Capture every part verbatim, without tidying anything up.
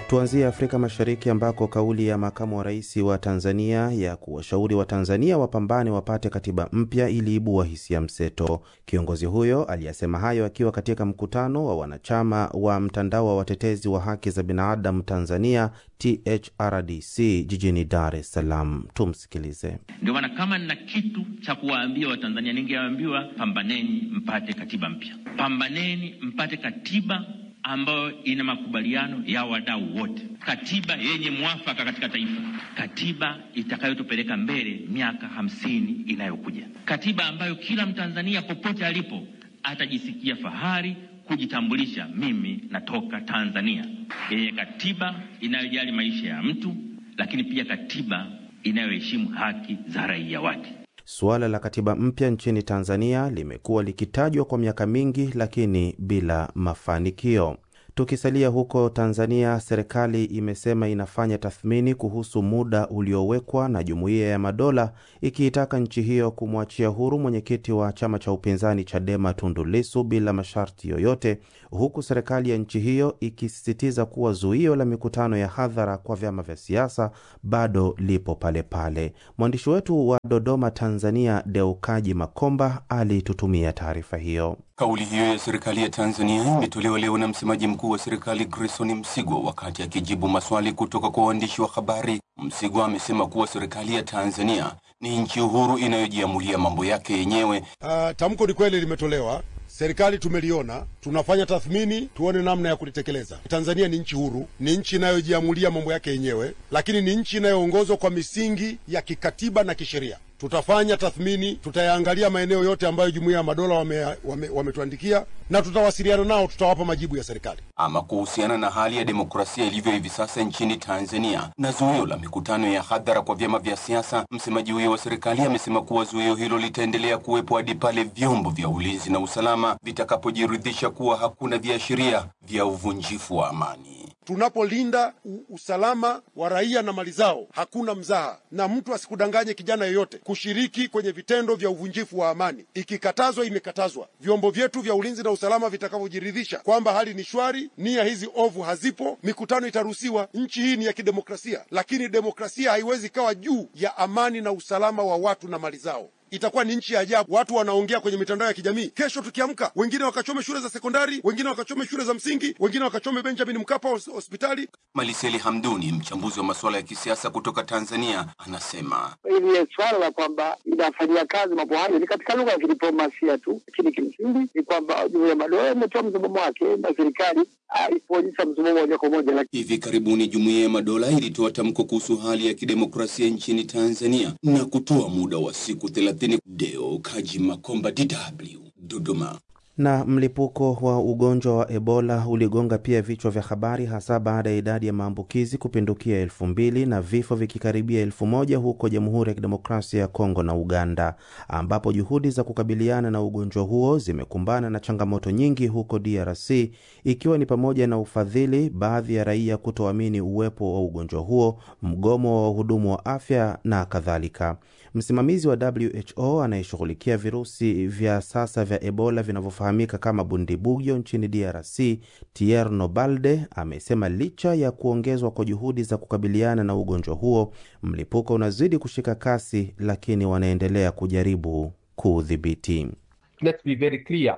Tuanzie Afrika Mashariki ambako kauli ya makamu wa rais wa Tanzania ya kuwashauri wa Tanzania wapambane wapate katiba mpya iliibua hisia mseto. Kiongozi huyo aliyasema hayo akiwa katika mkutano wa wanachama wa mtandao wa watetezi wa haki za binadamu Tanzania T H R D C jijini Dar es Salaam. Tumsikilize. Ndio maana kama nina kitu cha kuwaambia Watanzania ningewaambiwa pambaneni mpate katiba mpya. Pambaneni mpate katiba ambayo ina makubaliano ya wadau wote. Katiba yenye mwafaka katika taifa. Katiba itakayotupeleka mbele miaka hamsini inayokuja. Katiba ambayo kila Mtanzania popote alipo atajisikia fahari kujitambulisha, mimi natoka Tanzania. Yenye katiba inayojali maisha ya mtu, lakini pia katiba inayoheshimu haki za raia wake. Suala la katiba mpya nchini Tanzania limekuwa likitajwa kwa miaka mingi lakini bila mafanikio. Tukisalia huko Tanzania, serikali imesema inafanya tathmini kuhusu muda uliowekwa na Jumuiya ya Madola ikiitaka nchi hiyo kumwachia huru mwenyekiti wa chama cha upinzani Chadema Tundu Lissu bila masharti yoyote, huku serikali ya nchi hiyo ikisisitiza kuwa zuio la mikutano ya hadhara kwa vyama vya siasa bado lipo pale pale. Mwandishi wetu wa Dodoma Tanzania Deukaji Makomba alitutumia taarifa hiyo. Kauli hiyo ya serikali ya Tanzania imetolewa leo na msemaji mkuu wa serikali Grayson Msigwa wakati akijibu maswali kutoka kwa waandishi wa habari. Msigwa amesema kuwa serikali ya Tanzania ni nchi uhuru inayojiamulia mambo yake yenyewe. Uh, tamko ni kweli limetolewa. Serikali tumeliona, tunafanya tathmini tuone namna ya kulitekeleza. Tanzania ni nchi huru, ni nchi inayojiamulia mambo yake yenyewe, lakini ni nchi inayoongozwa kwa misingi ya kikatiba na kisheria. Tutafanya tathmini, tutayaangalia maeneo yote ambayo Jumuiya ya Madola wametuandikia wame, wame na tutawasiliana nao, tutawapa majibu ya serikali. Ama kuhusiana na hali ya demokrasia ilivyo hivi sasa nchini Tanzania na zuio la mikutano ya hadhara kwa vyama vya siasa, msemaji huyo wa serikali amesema kuwa zuio hilo litaendelea kuwepo hadi pale vyombo vya ulinzi na usalama vitakapojiridhisha kuwa hakuna viashiria vya uvunjifu wa amani. Tunapolinda usalama wa raia na mali zao, hakuna mzaha, na mtu asikudanganye kijana yoyote kushiriki kwenye vitendo vya uvunjifu wa amani. Ikikatazwa imekatazwa. Vyombo vyetu vya ulinzi na usalama vitakavyojiridhisha kwamba hali ni shwari, nia hizi ovu hazipo, mikutano itaruhusiwa. Nchi hii ni ya kidemokrasia, lakini demokrasia haiwezi kawa juu ya amani na usalama wa watu na mali zao. Itakuwa ni nchi ya ajabu. Watu wanaongea kwenye mitandao ya kijamii, kesho tukiamka wengine wakachome shule za sekondari, wengine wakachome shule za msingi, wengine wakachome Benjamin Mkapa hospitali. Maliseli Hamduni, mchambuzi wa masuala ya kisiasa kutoka Tanzania, anasema hili swala la kwamba inafanyia kazi mambo hayo ni katika lugha ya diplomasia tu, lakini kimsingi ni kwamba Jumuiya ya Madola imetoa msimamo wake na serikali haipoonyesha msimamo moja kwa moja. Hivi karibuni Jumuiya ya Madola ilitoa tamko kuhusu hali ya kidemokrasia nchini Tanzania na kutoa muda wa siku thelathini. Deukaji Makomba, D W, Dodoma. Na mlipuko wa ugonjwa wa Ebola uligonga pia vichwa vya habari, hasa baada ya idadi ya maambukizi kupindukia elfu mbili na vifo vikikaribia elfu moja huko Jamhuri ya Kidemokrasia ya Kongo na Uganda, ambapo juhudi za kukabiliana na ugonjwa huo zimekumbana na changamoto nyingi huko D R C, ikiwa ni pamoja na ufadhili, baadhi ya raia kutoamini uwepo wa ugonjwa huo, mgomo wa wahudumu wa afya na kadhalika. Msimamizi wa W H O anayeshughulikia virusi vya sasa vya Ebola vinavyofahamika kama Bundibugyo nchini D R C, Thierry Balde, amesema licha ya kuongezwa kwa juhudi za kukabiliana na ugonjwa huo, mlipuko unazidi kushika kasi, lakini wanaendelea kujaribu kuudhibiti. Let's be very clear.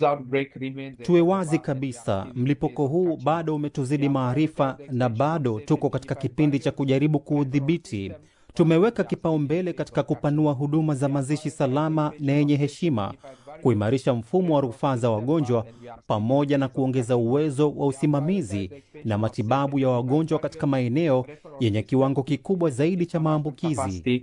Tuwe wazi kabisa, mlipuko huu bado umetuzidi maarifa na bado tuko katika kipindi cha kujaribu kuudhibiti. Tumeweka kipaumbele katika kupanua huduma za mazishi salama na yenye heshima, kuimarisha mfumo wa rufaa za wagonjwa, pamoja na kuongeza uwezo wa usimamizi na matibabu ya wagonjwa katika maeneo yenye kiwango kikubwa zaidi cha maambukizi.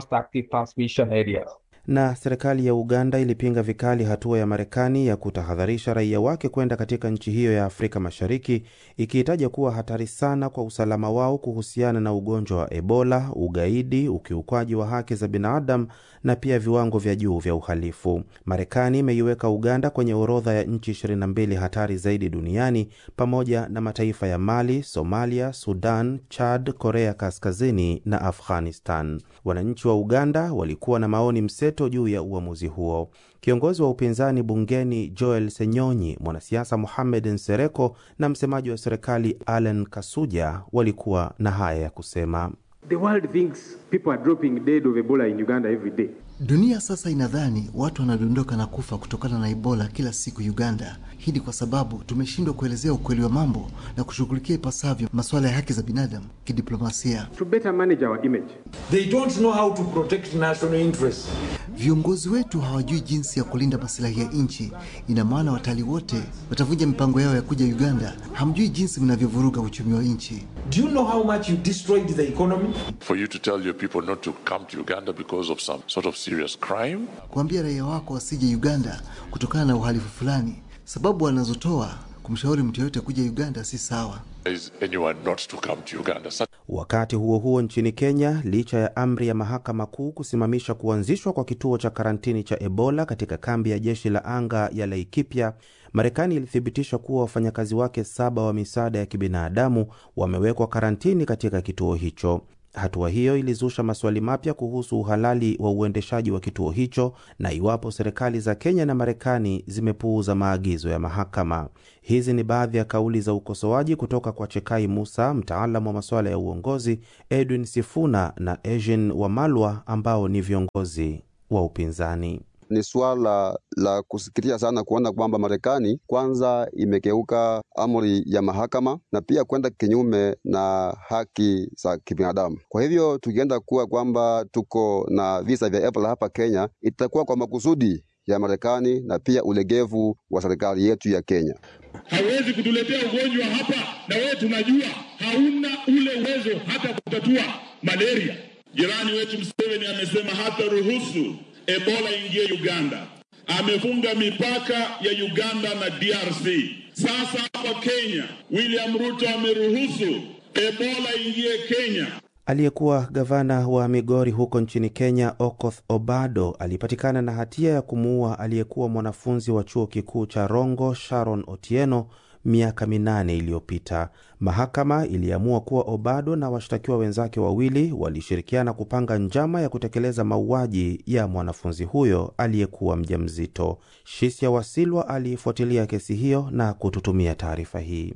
Na serikali ya Uganda ilipinga vikali hatua ya Marekani ya kutahadharisha raia wake kwenda katika nchi hiyo ya Afrika Mashariki, ikiitaja kuwa hatari sana kwa usalama wao kuhusiana na ugonjwa wa Ebola, ugaidi, ukiukwaji wa haki za binadamu na pia viwango vya juu vya uhalifu. Marekani imeiweka Uganda kwenye orodha ya nchi ishirini na mbili hatari zaidi duniani, pamoja na mataifa ya Mali, Somalia, Sudan, Chad, Korea Kaskazini na Afghanistan. Wananchi wa Uganda walikuwa na maoni mseto mseto juu ya uamuzi huo. Kiongozi wa upinzani bungeni Joel Senyonyi, mwanasiasa Mohamed Nsereko na msemaji wa serikali Allen Kasuja walikuwa na haya ya kusema. The world thinks people are dropping dead of Ebola in Uganda every day. Dunia sasa inadhani watu wanadondoka na kufa kutokana na Ebola kila siku Uganda. Hii ni kwa sababu tumeshindwa kuelezea ukweli wa mambo na kushughulikia ipasavyo masuala ya haki za binadamu kidiplomasia. To better manage our image. They don't know how to protect national interests. Viongozi wetu hawajui jinsi ya kulinda maslahi ya nchi. Ina maana watalii wote watavunja mipango yao ya kuja Uganda. Hamjui jinsi mnavyovuruga uchumi wa nchi. Do you know how much you destroyed the economy? For you to tell your people not to come to Uganda because of some sort of serious crime. Kuambia raia wako wasije Uganda kutokana na uhalifu fulani. Sababu wanazotoa kumshauri mtu yote kuja Uganda si sawa. Is anyone not to come to Uganda? Wakati huo huo nchini Kenya, licha ya amri ya mahakama kuu kusimamisha kuanzishwa kwa kituo cha karantini cha Ebola katika kambi ya jeshi la anga ya Laikipia, Marekani ilithibitisha kuwa wafanyakazi wake saba wa misaada ya kibinadamu wamewekwa karantini katika kituo hicho. Hatua hiyo ilizusha maswali mapya kuhusu uhalali wa uendeshaji wa kituo hicho na iwapo serikali za Kenya na Marekani zimepuuza maagizo ya mahakama. Hizi ni baadhi ya kauli za ukosoaji kutoka kwa Chekai Musa, mtaalamu wa masuala ya uongozi, Edwin Sifuna na Eugene Wamalwa ambao ni viongozi wa upinzani. Ni swala la kusikitisha sana kuona kwamba Marekani kwanza imekeuka amri ya mahakama na pia kwenda kinyume na haki za kibinadamu. Kwa hivyo tukienda kuwa kwamba tuko na visa vya Ebola hapa Kenya, itakuwa kwa makusudi ya Marekani na pia ulegevu wa serikali yetu ya Kenya. Hawezi kutuletea ugonjwa hapa na wewe tunajua hauna ule uwezo hata kutatua malaria. Jirani wetu Museveni amesema hata ruhusu Ebola ingie Uganda. Amefunga mipaka ya Uganda na D R C. Sasa hapa Kenya, William Ruto ameruhusu Ebola ingie Kenya. Aliyekuwa gavana wa Migori huko nchini Kenya, Okoth Obado, alipatikana na hatia ya kumuua aliyekuwa mwanafunzi wa chuo kikuu cha Rongo, Sharon Otieno, miaka minane iliyopita. Mahakama iliamua kuwa Obado na washtakiwa wenzake wawili walishirikiana kupanga njama ya kutekeleza mauaji ya mwanafunzi huyo aliyekuwa mjamzito. Shisia Wasilwa alifuatilia kesi hiyo na kututumia taarifa hii.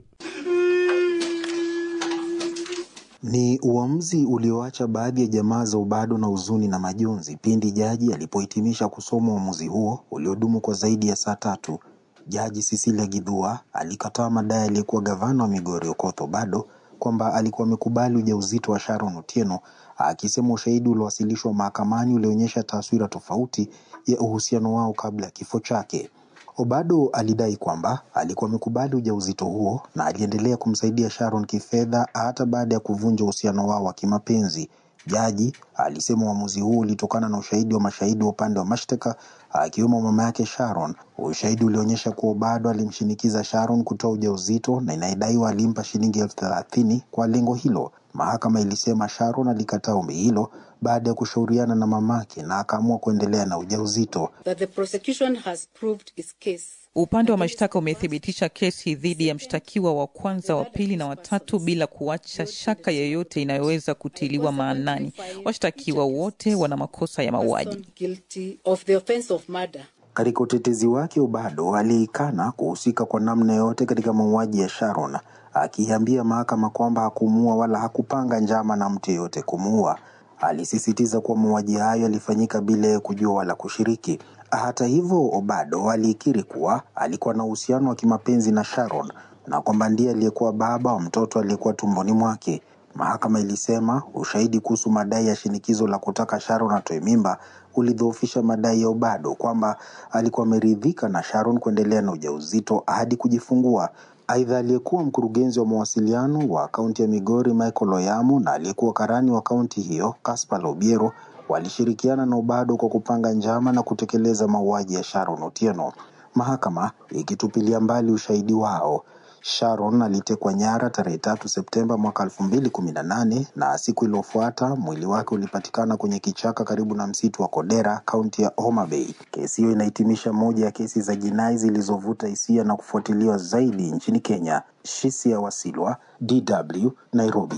Ni uamuzi ulioacha baadhi ya jamaa za Obado na huzuni na majonzi pindi jaji alipohitimisha kusoma uamuzi huo uliodumu kwa zaidi ya saa tatu. Jaji Cecilia Githua alikataa madai aliyekuwa gavana wa Migori Okoth Obado kwamba alikuwa amekubali ujauzito wa Sharon Otieno, akisema ushahidi uliowasilishwa mahakamani ulionyesha taswira tofauti ya uhusiano wao kabla ya kifo chake. Obado alidai kwamba alikuwa amekubali ujauzito huo na aliendelea kumsaidia Sharon kifedha hata baada ya kuvunja uhusiano wao wa kimapenzi. Jaji alisema uamuzi huu ulitokana na ushahidi wa mashahidi wa upande wa mashtaka, akiwemo mama yake Sharon. Ushahidi ulionyesha kuwa Obado alimshinikiza Sharon kutoa ujauzito na inadaiwa alimpa shilingi elfu thelathini kwa lengo hilo. Mahakama ilisema Sharon alikataa ombi hilo baada ya kushauriana na mamake na akaamua kuendelea na ujauzito. That the prosecution has proved its case. Upande wa mashtaka umethibitisha kesi dhidi ya mshtakiwa wa kwanza, wa pili na watatu bila kuacha shaka yoyote inayoweza kutiliwa maanani. Washtakiwa wote wana makosa ya mauaji. Katika utetezi wake, Obado aliikana kuhusika kwa namna yote katika mauaji ya Sharon, akiambia mahakama kwamba hakumuua wala hakupanga njama na mtu yeyote kumuua. Alisisitiza kuwa mauaji hayo yalifanyika bila kujua wala kushiriki. Hata hivyo, Obado alikiri kuwa alikuwa na uhusiano wa kimapenzi na Sharon na kwamba ndiye aliyekuwa baba wa mtoto aliyekuwa tumboni mwake. Mahakama ilisema ushahidi kuhusu madai ya shinikizo la kutaka Sharon atoe mimba ulidhoofisha madai ya Obado kwamba alikuwa ameridhika na Sharon kuendelea na ujauzito hadi kujifungua. Aidha, aliyekuwa mkurugenzi wa mawasiliano wa kaunti ya Migori Michael Oyamo na aliyekuwa karani wa kaunti hiyo Caspar Lobiero walishirikiana na Obado kwa kupanga njama na kutekeleza mauaji ya Sharon Otieno. Mahakama ikitupilia mbali ushahidi wao. Sharon alitekwa nyara tarehe tatu Septemba mwaka elfu mbili kumi na nane na siku iliyofuata mwili wake ulipatikana kwenye kichaka karibu na msitu wa Kodera, kaunti ya Homa Bay. Kesi hiyo inahitimisha moja ya kesi za jinai zilizovuta hisia na kufuatiliwa zaidi nchini Kenya. Shisia Wasilwa, D W, Nairobi.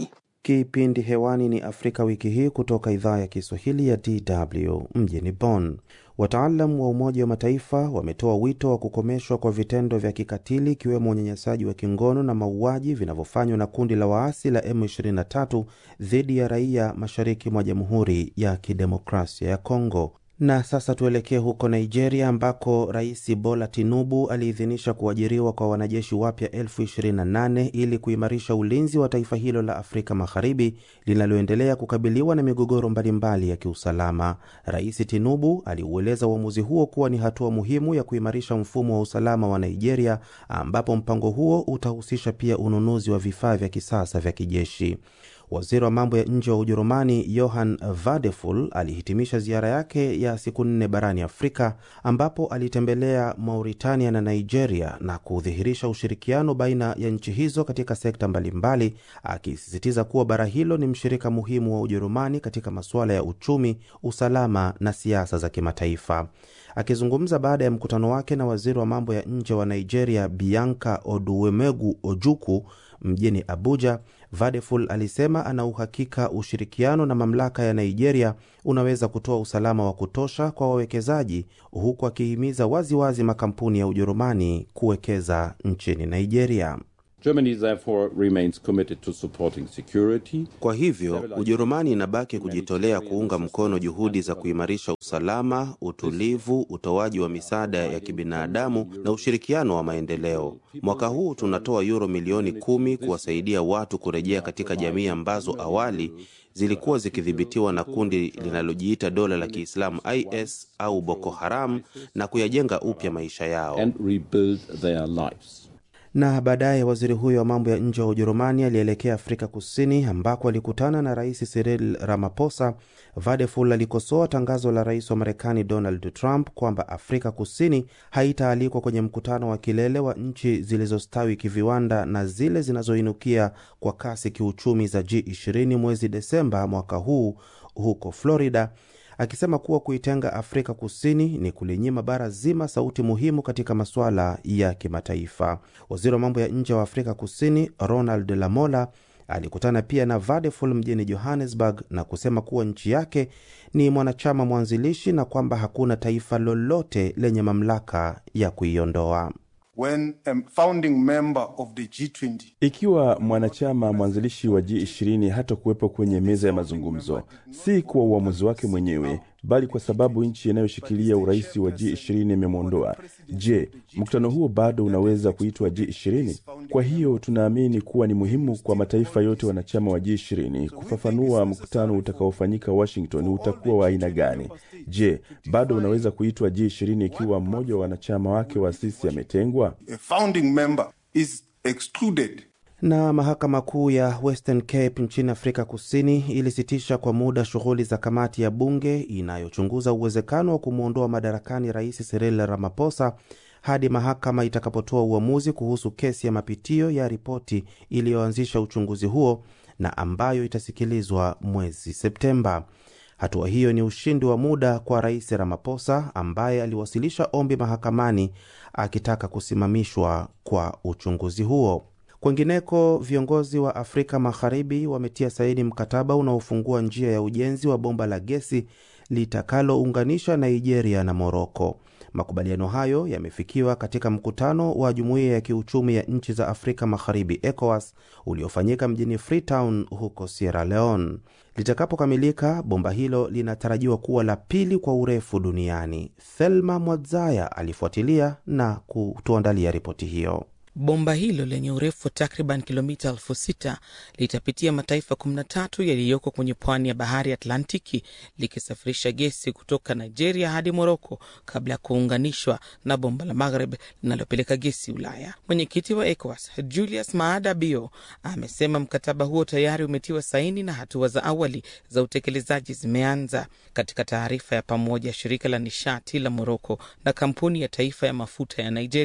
Kipindi hewani ni Afrika Wiki Hii kutoka idhaa ya Kiswahili ya D W mjini Bonn. Wataalam wa Umoja wa Mataifa wametoa wito wa kukomeshwa kwa vitendo vya kikatili ikiwemo unyanyasaji wa kingono na mauaji vinavyofanywa na kundi la waasi la M ishirini na tatu dhidi ya raia mashariki mwa Jamhuri ya Kidemokrasia ya Kongo. Na sasa tuelekee huko Nigeria ambako Rais Bola Tinubu aliidhinisha kuajiriwa kwa wanajeshi wapya elfu ishirini na nane ili kuimarisha ulinzi wa taifa hilo la Afrika Magharibi linaloendelea kukabiliwa na migogoro mbalimbali ya kiusalama. Rais Tinubu aliueleza uamuzi huo kuwa ni hatua muhimu ya kuimarisha mfumo wa usalama wa Nigeria, ambapo mpango huo utahusisha pia ununuzi wa vifaa vya kisasa vya kijeshi. Waziri wa mambo ya nje wa Ujerumani Johann Vadeful alihitimisha ziara yake ya siku nne barani Afrika, ambapo alitembelea Mauritania na Nigeria na kudhihirisha ushirikiano baina ya nchi hizo katika sekta mbalimbali, akisisitiza kuwa bara hilo ni mshirika muhimu wa Ujerumani katika masuala ya uchumi, usalama na siasa za kimataifa. Akizungumza baada ya mkutano wake na waziri wa mambo ya nje wa Nigeria Bianca Oduwemegu Ojukwu mjini Abuja, Vadeful alisema ana uhakika ushirikiano na mamlaka ya Nigeria unaweza kutoa usalama wa kutosha kwa wawekezaji, huku akihimiza waziwazi makampuni ya Ujerumani kuwekeza nchini Nigeria. Germany therefore remains committed to supporting security. Kwa hivyo, Ujerumani inabaki kujitolea kuunga mkono juhudi za kuimarisha usalama, utulivu, utoaji wa misaada ya kibinadamu na ushirikiano wa maendeleo. Mwaka huu tunatoa euro milioni kumi kuwasaidia watu kurejea katika jamii ambazo awali zilikuwa zikidhibitiwa na kundi linalojiita dola la Kiislamu I S au Boko Haram na kuyajenga upya maisha yao. And rebuild their lives. Na baadaye waziri huyo wa mambo ya nje wa Ujerumani alielekea Afrika Kusini ambako alikutana na Rais Cyril Ramaphosa. Vadeful alikosoa tangazo la Rais wa Marekani Donald Trump kwamba Afrika Kusini haitaalikwa kwenye mkutano wa kilele wa nchi zilizostawi kiviwanda na zile zinazoinukia kwa kasi kiuchumi za G ishirini mwezi Desemba mwaka huu huko Florida, akisema kuwa kuitenga Afrika Kusini ni kulinyima bara zima sauti muhimu katika masuala ya kimataifa. Waziri wa mambo ya nje wa Afrika Kusini Ronald Lamola alikutana pia na Vadeful mjini Johannesburg na kusema kuwa nchi yake ni mwanachama mwanzilishi na kwamba hakuna taifa lolote lenye mamlaka ya kuiondoa. When a founding member of the G twenty. Ikiwa mwanachama mwanzilishi wa G ishirini hata kuwepo kwenye meza ya mazungumzo, si kwa uamuzi wake mwenyewe, bali kwa sababu nchi inayoshikilia urais wa G ishirini imemuondoa. Je, mkutano huo bado unaweza kuitwa G ishirini? Kwa hiyo tunaamini kuwa ni muhimu kwa mataifa yote wanachama wa G ishirini kufafanua mkutano utakaofanyika Washington utakuwa wa aina gani. Je, bado unaweza kuitwa G ishirini ikiwa mmoja wa wanachama wake wa asisi ametengwa? A founding member is excluded. Na mahakama kuu ya Western Cape nchini Afrika Kusini ilisitisha kwa muda shughuli za kamati ya bunge inayochunguza uwezekano wa kumuondoa madarakani Rais Cyril Ramaphosa hadi mahakama itakapotoa uamuzi kuhusu kesi ya mapitio ya ripoti iliyoanzisha uchunguzi huo na ambayo itasikilizwa mwezi Septemba. Hatua hiyo ni ushindi wa muda kwa Rais Ramaphosa ambaye aliwasilisha ombi mahakamani akitaka kusimamishwa kwa uchunguzi huo. Kwengineko, viongozi wa Afrika Magharibi wametia saini mkataba unaofungua njia ya ujenzi wa bomba la gesi litakalounganisha Nigeria na Morocco. Makubaliano hayo yamefikiwa katika mkutano wa Jumuiya ya Kiuchumi ya Nchi za Afrika Magharibi ECOWAS uliofanyika mjini Freetown huko Sierra Leone. Litakapokamilika, bomba hilo linatarajiwa kuwa la pili kwa urefu duniani. Thelma Mwadzaya alifuatilia na kutuandalia ripoti hiyo. Bomba hilo lenye urefu takriban kilomita elfu sita litapitia mataifa kumi na tatu yaliyoko kwenye pwani ya bahari Atlantiki, likisafirisha gesi kutoka Nigeria hadi Morocco kabla ya kuunganishwa na bomba la Maghreb linalopeleka gesi Ulaya. Mwenyekiti wa ECOWAS Julius Maada Bio amesema mkataba huo tayari umetiwa saini na hatua za awali za utekelezaji zimeanza. Katika taarifa ya pamoja, shirika la nishati la Morocco na kampuni ya taifa ya mafuta ya Nigeria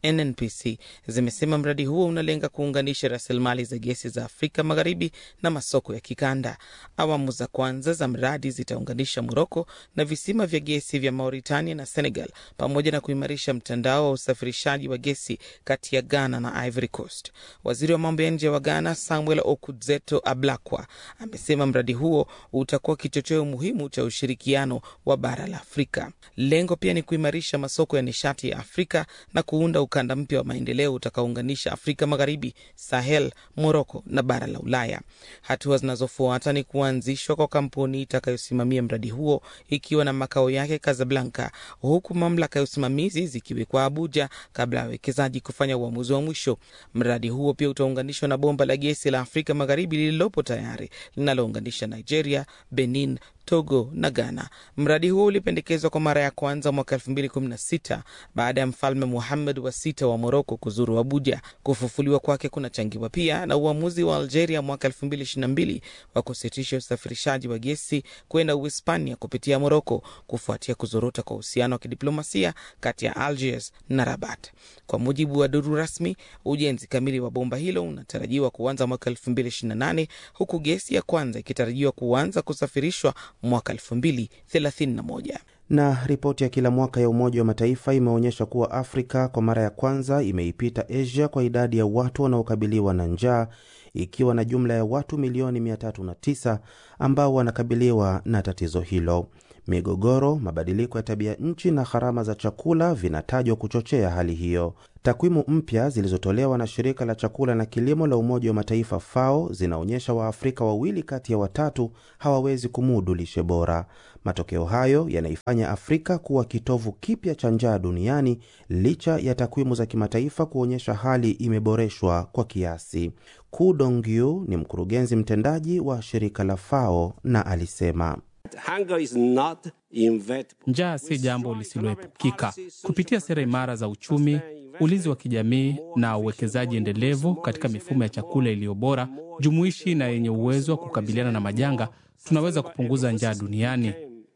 N N P C zimesema mradi huo unalenga kuunganisha rasilimali za gesi za Afrika Magharibi na masoko ya kikanda. Awamu za kwanza za mradi zitaunganisha Morocco na visima vya gesi vya Mauritania na Senegal, pamoja na kuimarisha mtandao wa usafirishaji wa gesi kati ya Ghana na Ivory Coast. Waziri wa mambo ya nje wa Ghana, Samuel Okudzeto Ablakwa, amesema mradi huo utakuwa kichocheo muhimu cha ushirikiano wa bara la Afrika. Lengo pia ni kuimarisha masoko ya nishati ya Afrika na kuunda ukanda mpya wa maendeleo utakaounganisha Afrika Magharibi, Sahel, Morocco na bara la Ulaya. Hatua zinazofuata ni kuanzishwa kwa kampuni itakayosimamia mradi huo ikiwa na makao yake Casablanca, huku mamlaka ya usimamizi zikiwekwa Abuja kabla ya wawekezaji kufanya uamuzi wa mwisho. Mradi huo pia utaunganishwa na bomba la gesi la Afrika Magharibi lililopo tayari linalounganisha Nigeria, Benin, Togo na Ghana. Mradi huo ulipendekezwa kwa mara ya kwanza mwaka elfu mbili kumi na sita baada ya mfalme Mohammed wa sita wa Morocco kuzuru Abuja. Kufufuliwa kwake kunachangiwa pia na uamuzi wa Algeria mwaka elfu mbili ishirini na mbili wa kusitisha usafirishaji wa gesi kwenda Uhispania kupitia Morocco kufuatia kuzorota kwa uhusiano wa kidiplomasia kati ya Algiers na Rabat. Kwa mujibu wa duru rasmi, ujenzi kamili wa bomba hilo unatarajiwa kuanza mwaka elfu mbili ishirini na nane, huku gesi ya kwanza ikitarajiwa kuanza kusafirishwa mwaka elfu mbili thelathini na moja. Na ripoti ya kila mwaka ya Umoja wa Mataifa imeonyesha kuwa Afrika kwa mara ya kwanza imeipita Asia kwa idadi ya watu wanaokabiliwa na njaa, ikiwa na jumla ya watu milioni mia tatu na tisa ambao wanakabiliwa na tatizo hilo. Migogoro, mabadiliko ya tabia nchi na gharama za chakula vinatajwa kuchochea hali hiyo. Takwimu mpya zilizotolewa na shirika la chakula na kilimo la Umoja wa Mataifa F A O zinaonyesha Waafrika wawili kati ya watatu hawawezi kumudu lishe bora. Matokeo hayo yanaifanya Afrika kuwa kitovu kipya cha njaa duniani, licha ya takwimu za kimataifa kuonyesha hali imeboreshwa kwa kiasi. Ku Dongyu ni mkurugenzi mtendaji wa shirika la F A O na alisema, njaa si jambo lisiloepukika. Kupitia sera imara za uchumi, ulinzi wa kijamii na uwekezaji endelevu katika mifumo ya chakula iliyo bora, jumuishi na yenye uwezo wa kukabiliana na majanga, tunaweza kupunguza njaa duniani.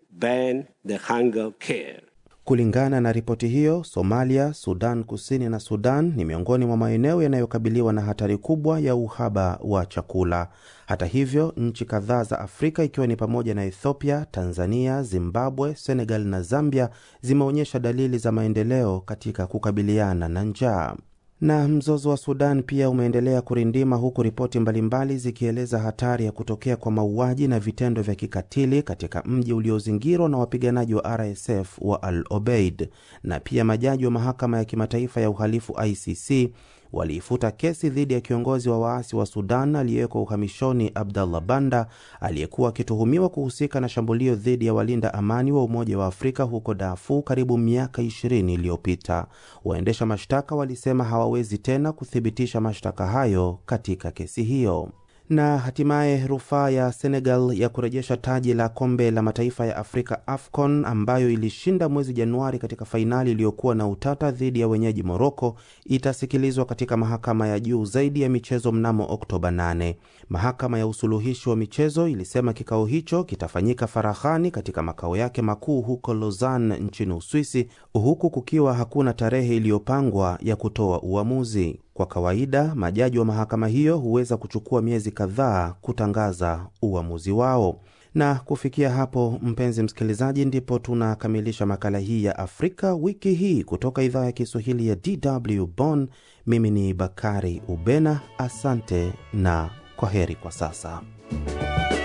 Kulingana na ripoti hiyo, Somalia, Sudan Kusini na Sudan ni miongoni mwa maeneo yanayokabiliwa na hatari kubwa ya uhaba wa chakula. Hata hivyo, nchi kadhaa za Afrika ikiwa ni pamoja na Ethiopia, Tanzania, Zimbabwe, Senegal na Zambia zimeonyesha dalili za maendeleo katika kukabiliana na njaa. Na mzozo wa Sudan pia umeendelea kurindima, huku ripoti mbalimbali zikieleza hatari ya kutokea kwa mauaji na vitendo vya kikatili katika mji uliozingirwa na wapiganaji wa R S F wa Al Obeid. Na pia majaji wa mahakama ya kimataifa ya uhalifu I C C waliifuta kesi dhidi ya kiongozi wa waasi wa Sudan aliyewekwa uhamishoni Abdallah Banda, aliyekuwa akituhumiwa kuhusika na shambulio dhidi ya walinda amani wa Umoja wa Afrika huko Darfur karibu miaka ishirini iliyopita. Waendesha mashtaka walisema hawawezi tena kuthibitisha mashtaka hayo katika kesi hiyo. Na hatimaye rufaa ya Senegal ya kurejesha taji la kombe la mataifa ya Afrika AFCON, ambayo ilishinda mwezi Januari katika fainali iliyokuwa na utata dhidi ya wenyeji Morocco, itasikilizwa katika mahakama ya juu zaidi ya michezo mnamo Oktoba nane. Mahakama ya usuluhishi wa michezo ilisema kikao hicho kitafanyika faraghani katika makao yake makuu huko Lausanne nchini Uswisi, huku kukiwa hakuna tarehe iliyopangwa ya kutoa uamuzi. Kwa kawaida, majaji wa mahakama hiyo huweza kuchukua miezi kadhaa kutangaza uamuzi wao. Na kufikia hapo, mpenzi msikilizaji, ndipo tunakamilisha makala hii ya Afrika wiki hii kutoka idhaa ya Kiswahili ya D W Bonn. Mimi ni Bakari Ubena, asante na kwaheri kwa sasa.